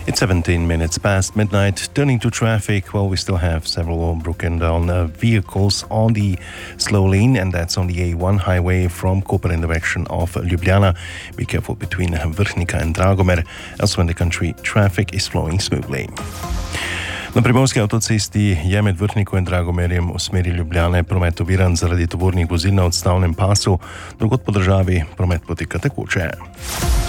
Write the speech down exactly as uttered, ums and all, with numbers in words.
It's seventeen minutes past midnight. Turning to traffic, well, we still have several broken down uh, vehicles on the slow lane, and that's on the A one highway from Koper in the direction of Ljubljana. Be careful between Vrhnika and Dragomer. Elsewhere in the country, traffic is flowing smoothly. Na primorski avtocesti je med Vrhniko in Dragomerjem v smeri Ljubljane promet oviran zaradi tovornih vozil na odstavnem pasu, drugod po državi promet poteka tekoče.